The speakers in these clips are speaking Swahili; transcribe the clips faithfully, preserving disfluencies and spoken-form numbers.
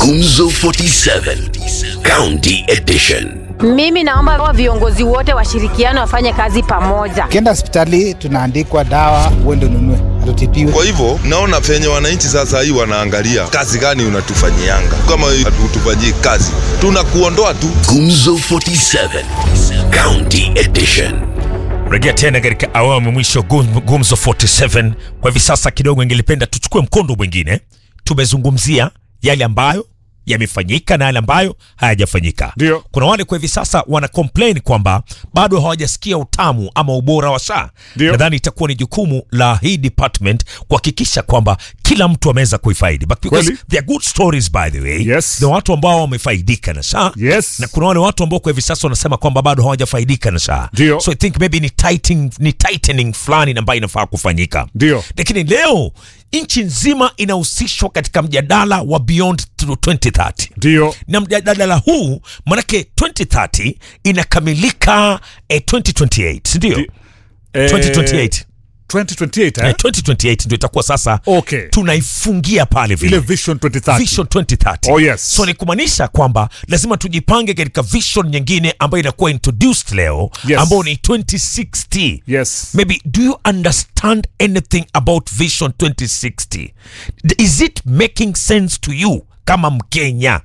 Gumzo forty-seven County Edition. Mimi naomba wa viongozi wote washirikiane wafanye kazi pamoja. Ukienda hospitali tunaandikwa dawa uende ununue, hatutibiwe. Kwa hivyo naona venye wananchi sasa hii wanaangalia kazi gani unatufanyianga. Kama hatutufanyii kazi tunakuondoa tu. Gumzo forty-seven County Edition. Rejea tena katika awamu mwisho Gumzo forty-seven. Kwa hivi sasa kidogo ningelipenda tuchukue mkondo mwingine. Tumezungumzia yale ambayo yamefanyika na yale ambayo hayajafanyika. Ndio. Kuna wale kwa hivi sasa wana complain kwamba bado hawajasikia utamu ama ubora wa saa. Nadhani itakuwa ni jukumu la hii department kuhakikisha kwamba kila mtu ameweza kuifaidi. But because Kweli? they are good stories by the way. Yes. Ni watu ambao wamefaidika na saa. Yes. Na kuna wale watu ambao kwa hivi sasa wanasema kwamba bado hawajafaidika na saa. Ndio. So I think maybe ni tightening, ni tightening fulani ambayo inafaa kufanyika. Ndio. Lakini leo nchi nzima inahusishwa katika mjadala wa Beyond twenty thirty. Ndio. Na mjadala huu manake twenty thirty inakamilika eh, twenty twenty-eight, ndio? Eh, twenty twenty-eight. twenty twenty-eight, Eh, eh? twenty twenty-eight ndio itakuwa sasa. Okay. Tunaifungia pale vile. Ile Vision twenty thirty. Vision twenty thirty. Oh yes. So ni kumaanisha kwamba lazima tujipange katika vision nyingine ambayo inakuwa introduced leo, Yes. ambayo ni twenty sixty. Yes. Maybe do you understand anything about Vision twenty sixty? Is it making sense to you kama Mkenya?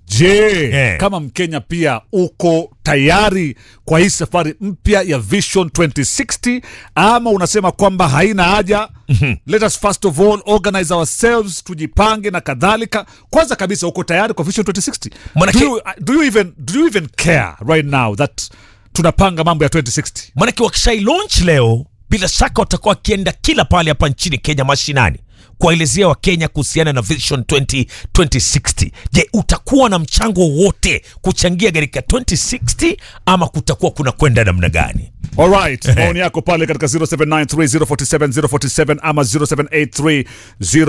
Je, Eh. kama Mkenya pia uko tayari kwa hii safari mpya ya Vision twenty sixty ama unasema kwamba haina haja? Let us first of all organize ourselves, tujipange na kadhalika. Kwanza kabisa uko tayari kwa Vision twenty sixty? Manake- Do you, do you even do you even care right now that tunapanga mambo ya twenty sixty? Manake wakishai launch leo, bila shaka watakuwa wakienda kila pale hapa nchini Kenya mashinani kuwaelezea Wakenya kuhusiana na Vision twenty sixty. Je, utakuwa na mchango wote kuchangia katika twenty sixty ama kutakuwa kuna kwenda namna gani? Alright, maoni yako pale katika zero seven nine three zero four seven zero four seven ama zero seven eight three zero